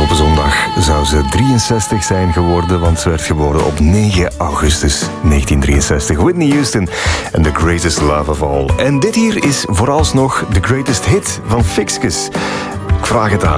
Afgelopen zondag zou ze 63 zijn geworden, want ze werd geboren op 9 augustus 1963. Whitney Houston en The Greatest Love of All. En dit hier is vooralsnog de greatest hit van Fixkes. Ik vraag het aan.